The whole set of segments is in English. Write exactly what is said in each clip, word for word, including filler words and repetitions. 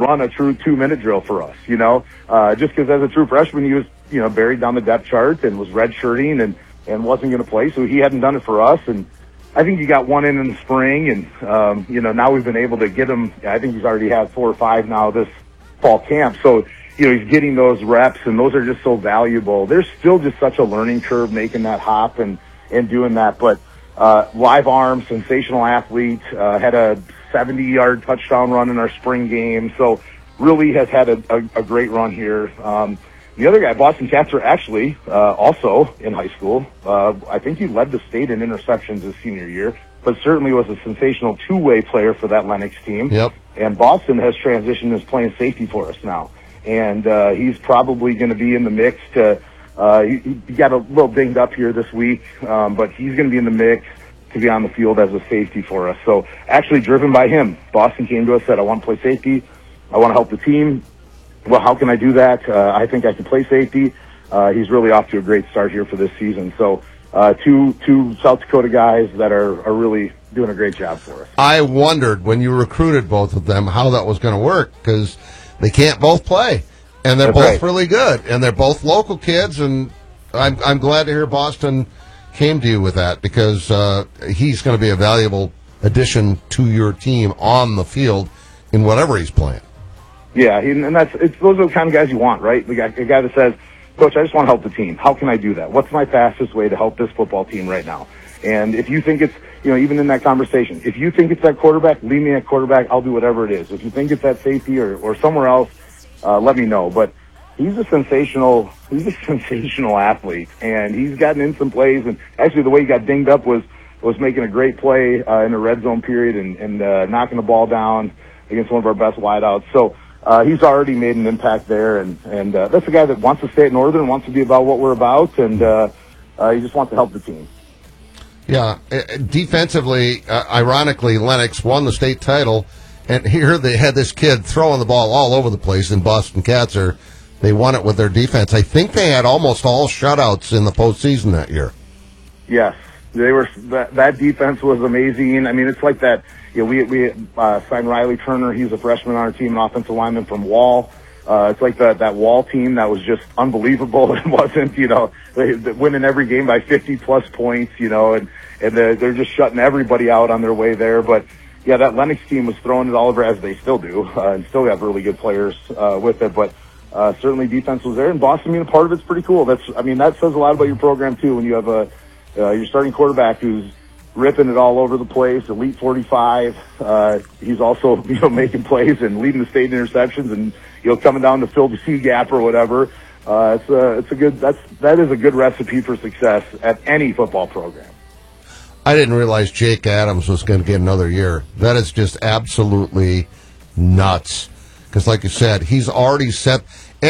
run a true two-minute drill for us, you know, uh, just because as a true freshman, he was, you know, buried down the depth chart and was redshirting and, and wasn't going to play, so he hadn't done it for us. And I think he got one in in the spring, and, um, you know, now we've been able to get him. I think he's already had four or five now this fall camp. So, you know, he's getting those reps, and those are just so valuable. There's still just such a learning curve making that hop and, and doing that. But uh, live arm, sensational athlete, uh, had a seventy-yard touchdown run in our spring game. So really has had a, a, a great run here. Um, The other guy, Boston Katzer, actually, uh, also in high school. Uh, I think he led the state in interceptions his senior year, but certainly was a sensational two-way player for that Lennox team. Yep. And Boston has transitioned as playing safety for us now. And uh, he's probably going to be in the mix to uh, – he, he got a little dinged up here this week, um, but he's going to be in the mix to be on the field as a safety for us. So actually driven by him. Boston came to us, said, I want to play safety. I want to help the team. Well, how can I do that? Uh, I think I can play safety. Uh, he's really off to a great start here for this season. So uh, two two South Dakota guys that are, are really doing a great job for us. I wondered when you recruited both of them how that was going to work, because they can't both play, and they're That's both right. really good, and they're both local kids, and I'm, I'm glad to hear Boston came to you with that, because uh, he's going to be a valuable addition to your team on the field in whatever he's playing. Yeah, he, and that's it's those are the kind of guys you want, right? The guy, the guy that says, Coach, I just want to help the team. How can I do that? What's my fastest way to help this football team right now? And if you think it's, you know, even in that conversation, if you think it's that quarterback, leave me at quarterback. I'll do whatever it is. If you think it's that safety or, or somewhere else, uh, let me know. But he's a sensational, he's a sensational athlete, and he's gotten in some plays. And actually, the way he got dinged up was was making a great play uh, in the red zone period and, and uh, knocking the ball down against one of our best wideouts. So. Uh, he's already made an impact there, and, and uh, that's a guy that wants to stay at Northern, wants to be about what we're about, and uh, uh, he just wants to help the team. Yeah, defensively, uh, ironically, Lennox won the state title, and here they had this kid throwing the ball all over the place in Boston Katzer. They won it with their defense. I think they had almost all shutouts in the postseason that year. Yes, they were. That, that defense was amazing. I mean, it's like that. You know, we we uh, signed Riley Turner. He's a freshman on our team, an offensive lineman from Wall. Uh, it's like that that Wall team that was just unbelievable. It wasn't, you know, they, they winning every game by fifty plus points, you know, and and they're, they're just shutting everybody out on their way there. But yeah, that Lennox team was throwing it all over, as they still do, uh, and still have really good players uh, with it. But uh, certainly defense was there, and Boston being a part of it's pretty cool. That's, I mean, that says a lot about your program too when you have a uh, your starting quarterback who's ripping it all over the place, elite forty-five. Uh, he's also, you know, making plays and leading the state in interceptions, and, you know, coming down to fill the C gap or whatever. Uh, it's a, it's a good, that's, that is a good recipe for success at any football program. I didn't realize Jake Adams was going to get another year. That is just absolutely nuts. Because like you said, he's already set.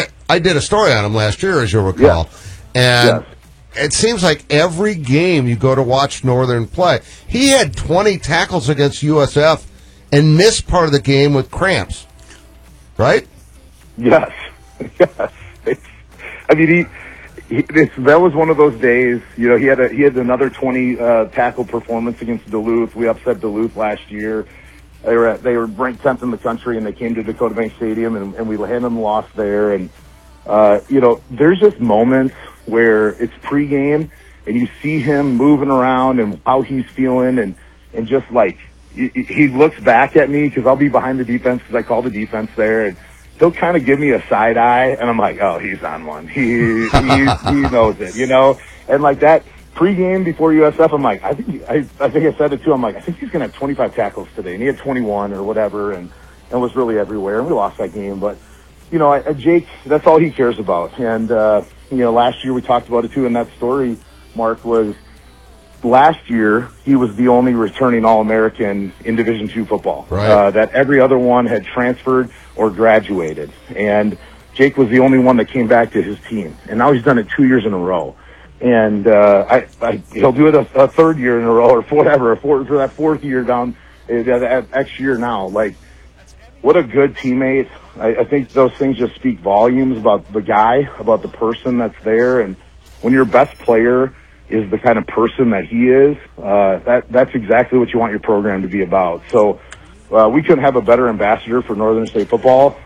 I did a story on him last year, as you'll recall. Yeah. And yes. It seems like every game you go to watch Northern play, he had twenty tackles against U S F and missed part of the game with cramps, right? Yes, yes. It's, I mean, he, he it's, that was one of those days. You know, he had a, he had another twenty uh, tackle performance against Duluth. We upset Duluth last year. They were at, they were ranked tenth in the country, and they came to Dakota Bank Stadium, and, and we had them lost there. And uh, you know, there's just moments where it's pregame and you see him moving around and how he's feeling, and, and just like he, he looks back at me because I'll be behind the defense because I call the defense there, and he'll kind of give me a side eye, and I'm like, oh, he's on one. He he, he knows it, you know. And like that pregame before U S F, I'm like, I think I I think I said it too. I'm like, I think he's gonna have twenty-five tackles today, and he had twenty-one or whatever, and and was really everywhere. And we lost that game, but you know, I, Jake, that's all he cares about, and. uh You know, last year we talked about it too in that story, Mark, was last year he was the only returning All-American in Division two football. Right. Uh, that every other one had transferred or graduated. And Jake was the only one that came back to his team. And now he's done it two years in a row. And uh, I, I, he'll do it a, a third year in a row or whatever, a fourth, for that fourth year down uh, that X year now. Like, what a good teammate. I, I think those things just speak volumes about the guy, about the person that's there. And when your best player is the kind of person that he is, uh, that that's exactly what you want your program to be about. So uh, we couldn't have a better ambassador for Northern State football